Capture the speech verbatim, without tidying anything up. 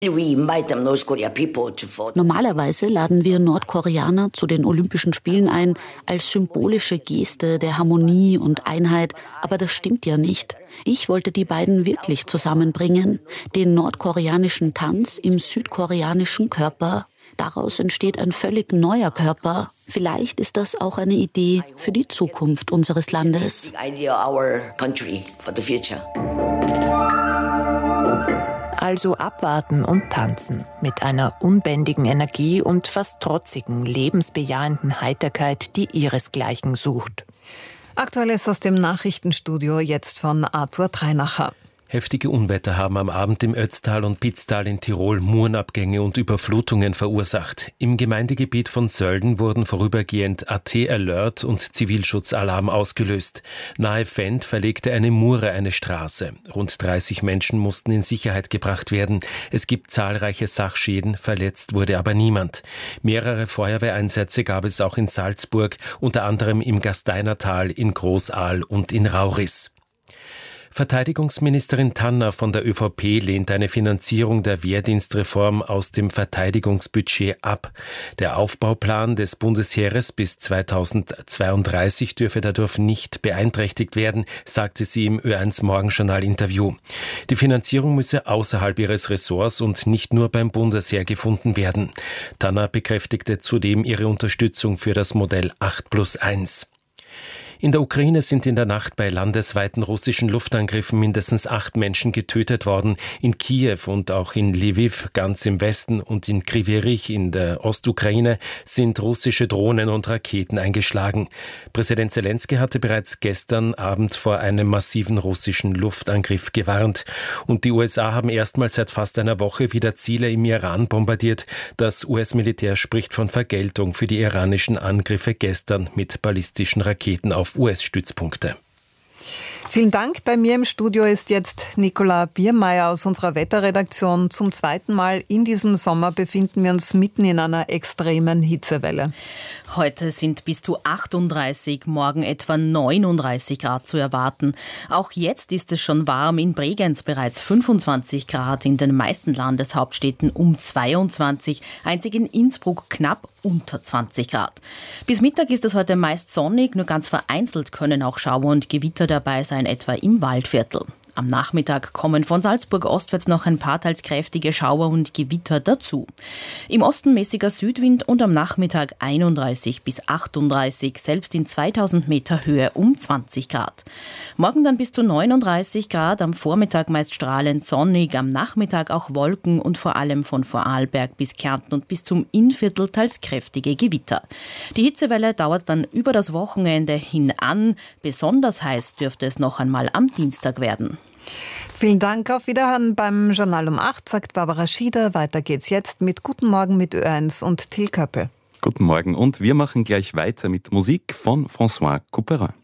Normalerweise laden wir Nordkoreaner zu den Olympischen Spielen ein, als symbolische Geste der Harmonie und Einheit. Aber das stimmt ja nicht. Ich wollte die beiden wirklich zusammenbringen. Den nordkoreanischen Tanz im südkoreanischen Körper. Daraus entsteht ein völlig neuer Körper. Vielleicht ist das auch eine Idee für die Zukunft unseres Landes. Also abwarten und tanzen mit einer unbändigen Energie und fast trotzigen, lebensbejahenden Heiterkeit, die ihresgleichen sucht. Aktuelles aus dem Nachrichtenstudio, jetzt von Arthur Dreinacher. Heftige Unwetter haben am Abend im Ötztal und Pitztal in Tirol Murenabgänge und Überflutungen verursacht. Im Gemeindegebiet von Sölden wurden vorübergehend A T-Alert und Zivilschutzalarm ausgelöst. Nahe Fendt verlegte eine Mure eine Straße. Rund dreißig Menschen mussten in Sicherheit gebracht werden. Es gibt zahlreiche Sachschäden, verletzt wurde aber niemand. Mehrere Feuerwehreinsätze gab es auch in Salzburg, unter anderem im Gasteinertal, in Großaal und in Rauris. Verteidigungsministerin Tanner von der ÖVP lehnt eine Finanzierung der Wehrdienstreform aus dem Verteidigungsbudget ab. Der Aufbauplan des Bundesheeres bis zweitausendzweiunddreißig dürfe dadurch nicht beeinträchtigt werden, sagte sie im Ö eins Morgenjournal-Interview. Die Finanzierung müsse außerhalb ihres Ressorts und nicht nur beim Bundesheer gefunden werden. Tanner bekräftigte zudem ihre Unterstützung für das Modell acht plus eins. In der Ukraine sind in der Nacht bei landesweiten russischen Luftangriffen mindestens acht Menschen getötet worden. In Kiew und auch in Lviv ganz im Westen und in Kryvyi Rih in der Ostukraine sind russische Drohnen und Raketen eingeschlagen. Präsident Selenskyj hatte bereits gestern Abend vor einem massiven russischen Luftangriff gewarnt. Und die U S A haben erstmals seit fast einer Woche wieder Ziele im Iran bombardiert. Das U S-Militär spricht von Vergeltung für die iranischen Angriffe gestern mit ballistischen Raketen auf U S-Stützpunkte. Vielen Dank. Bei mir im Studio ist jetzt Nicola Biermeier aus unserer Wetterredaktion. Zum zweiten Mal in diesem Sommer befinden wir uns mitten in einer extremen Hitzewelle. Heute sind bis zu achtunddreißig, morgen etwa neununddreißig Grad zu erwarten. Auch jetzt ist es schon warm, in Bregenz bereits fünfundzwanzig Grad, in den meisten Landeshauptstädten um zweiundzwanzig, einzig in Innsbruck knapp unter zwanzig Grad. Bis Mittag ist es heute meist sonnig, nur ganz vereinzelt können auch Schauer und Gewitter dabei sein, etwa im Waldviertel. Am Nachmittag kommen von Salzburg ostwärts noch ein paar teils kräftige Schauer und Gewitter dazu. Im Osten mäßiger Südwind und am Nachmittag einunddreißig bis achtunddreißig, selbst in zweitausend Meter Höhe um zwanzig Grad. Morgen dann bis zu neununddreißig Grad, am Vormittag meist strahlend sonnig, am Nachmittag auch Wolken und vor allem von Vorarlberg bis Kärnten und bis zum Innviertel teils kräftige Gewitter. Die Hitzewelle dauert dann über das Wochenende hin an. Besonders heiß dürfte es noch einmal am Dienstag werden. Vielen Dank, auf Wiederhören beim Journal um acht, sagt Barbara Schieder. Weiter geht's jetzt mit Guten Morgen mit Ö eins und Till Köppel. Guten Morgen und wir machen gleich weiter mit Musik von François Couperin.